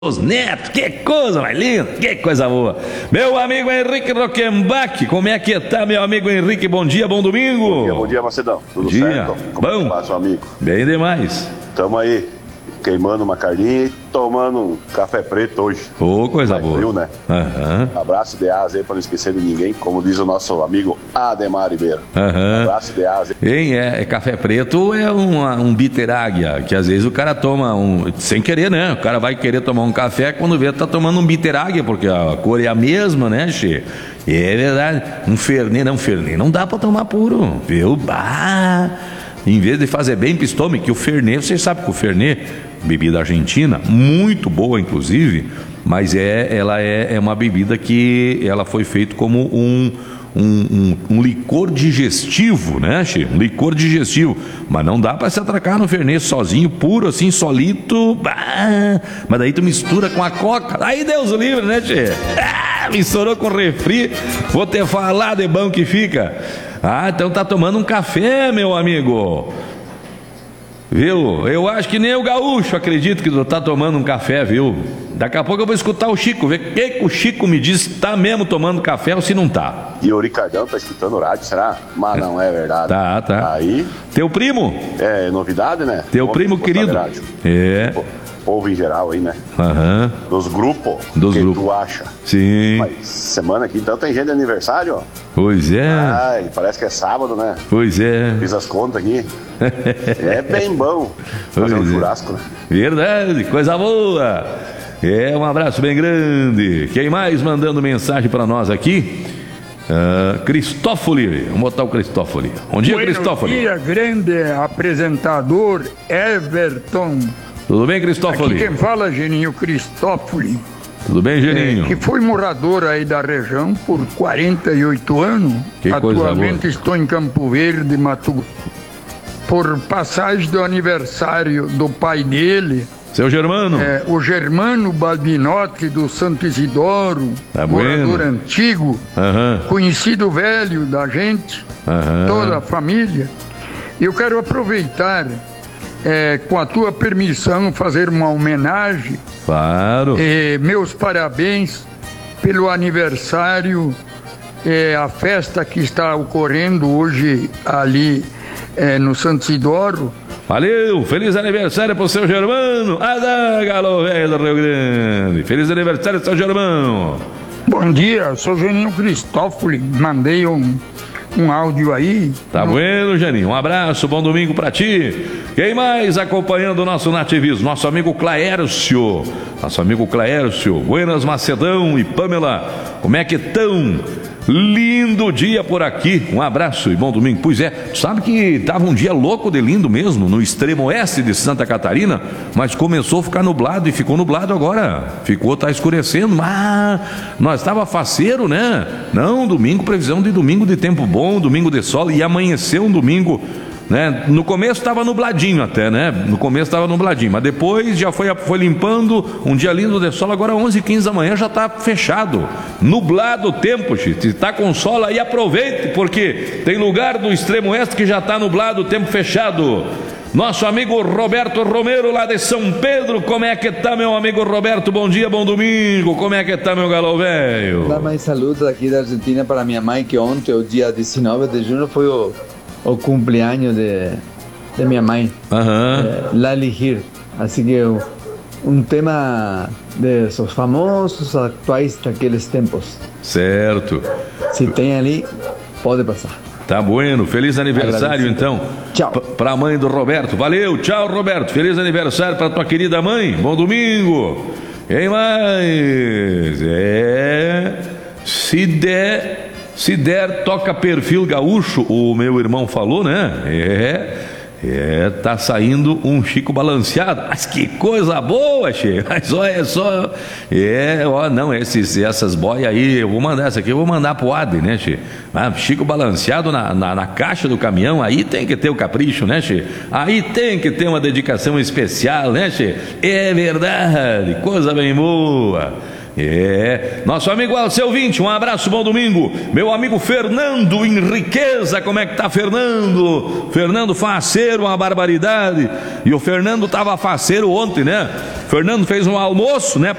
Os netos, que coisa mais linda, que coisa boa. Meu amigo Henrique Rockenbach, como é que tá, meu amigo Henrique? Bom dia, bom domingo. Bom dia, Macedão. Tudo dia. Certo? Como Bom. seu amigo? Bem demais. Tamo aí, queimando uma carninha e tomando um café preto hoje. Ô, coisa Mais boa. frio, né? Abraço de asa aí, pra não esquecer de ninguém, como diz o nosso amigo Ademar Ribeiro. Abraço de asa. Hein, café preto é um bitter águia, que às vezes o cara toma sem querer, né? O cara vai querer tomar um café quando vê tá tomando um bitter águia, porque a cor é a mesma, né, che? É verdade. Um Fernet não dá pra tomar puro, viu? Bah! Em vez de fazer bem pro estômago, que o Fernet, vocês sabem que o Fernet, bebida argentina, muito boa inclusive, mas ela é uma bebida que ela foi feita como um licor digestivo, né, che? Um licor digestivo, mas não dá para se atracar no Fernet sozinho, puro assim, solito, bah! Mas daí tu mistura com a coca, aí Deus o livre, né, che? Misturou com refri, vou te falar de bom que fica. Então tá tomando um café, meu amigo. Viu? Eu acho que nem o gaúcho acredito que tu tá tomando um café, viu? Daqui a pouco eu vou escutar o Chico, ver o que o Chico me diz, tá mesmo tomando café ou se não tá. E o Ricardão tá escutando o rádio, será? Mas não é verdade. Tá. Aí... Teu primo? É novidade, né? Teu primo querido. É. Povo em geral aí, né? Dos grupos. Tu acha? Sim. Mas semana aqui, então tem gente de aniversário, ó. Pois é. Ai, parece que é sábado, né? Pois é. Fiz as contas aqui. É bem bom fazer um churrasco, né? Verdade, coisa boa. Um abraço bem grande. Quem mais mandando mensagem para nós aqui? Cristófoli, vamos botar o Cristófoli. Bom dia, Cristófoli. Bom dia, grande apresentador Everton. Tudo bem, Cristófoli? Aqui quem fala é Geninho Cristófoli. Tudo bem, Geninho? Que foi morador aí da região por 48 anos. Que Atualmente estou em Campo Verde, Mato Grosso. Por passagem do aniversário do pai dele. Seu Germano? O Germano Balbinotti do Santo Isidoro, tá morador bueno. antigo, conhecido velho da gente, toda a família. Eu quero aproveitar, com a tua permissão, fazer uma homenagem. Claro. Meus parabéns pelo aniversário, a festa que está ocorrendo hoje ali no Santo Isidoro. Valeu, feliz aniversário pro seu Germano, Galo Velho do Rio Grande. Feliz aniversário, seu Germano. Bom dia, sou Geninho Cristófoli, mandei um áudio aí. Tá bueno, Geninho, um abraço, bom domingo pra ti. Quem mais acompanhando o nosso nativismo? Nosso amigo Claércio. Buenas Macedão e Pamela, como é que estão? Lindo dia por aqui, um abraço e bom domingo. Pois é, sabe que tava um dia louco de lindo mesmo, no extremo oeste de Santa Catarina, mas começou a ficar nublado e ficou nublado agora, tá escurecendo, mas nós tava faceiro, né? Não, domingo, previsão de domingo de tempo bom, domingo de sol, e amanheceu um domingo, né? No começo estava nubladinho até, né? Mas depois já foi limpando, um dia lindo de sol. Agora 11h15 da manhã já está fechado, nublado o tempo, se está com sol aí aproveite, porque tem lugar do extremo oeste que já está nublado, o tempo fechado. Nosso amigo Roberto Romero lá de São Pedro, como é que tá, meu amigo Roberto? Bom dia, bom domingo, como é que tá, meu galo velho? Dá mais saludos aqui da Argentina para minha mãe, que ontem, o dia 19 de junho, foi o cumpleaños de minha mãe, Lali Hir. Assim que um tema de os famosos atuais daqueles tempos. Certo. Se tem ali, pode passar. Tá bueno, feliz aniversário então. Tchau. Pra mãe do Roberto, valeu, tchau Roberto, feliz aniversário pra tua querida mãe, bom domingo. Quem mais? Se der, toca perfil gaúcho, o meu irmão falou, né? Tá saindo um Chico balanceado. Mas que coisa boa, che. Mas olha só. Não, essas boias aí, eu vou mandar essa aqui, eu vou mandar pro Ade, né, che? Chico balanceado na caixa do caminhão, aí tem que ter o capricho, né, che? Aí tem que ter uma dedicação especial, né, che? É verdade, coisa bem boa. Nosso amigo Alceu 20, um abraço, bom domingo. Meu amigo Fernando Henriqueza, como é que tá, Fernando? Fernando faceiro, uma barbaridade. E o Fernando tava faceiro ontem, né? Fernando fez um almoço, né?